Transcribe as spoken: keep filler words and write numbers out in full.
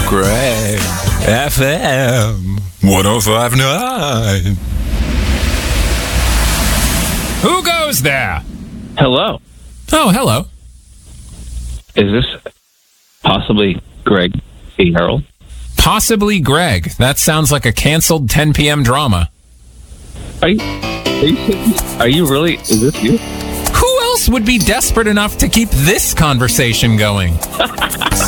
Greg F M one oh five point nine. Who goes there? Hello. Oh, hello. Is this possibly Greg C. Harold? Possibly Greg. That sounds like a canceled ten p.m. drama. Are you, are you, are you really? Is this you? Who else would be desperate enough to keep this conversation going?